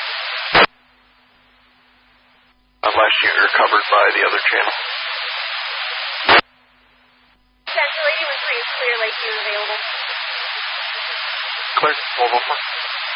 Unless you're covered by the other channel. Essentially, he was pretty clear like he was available. Clear. 1204.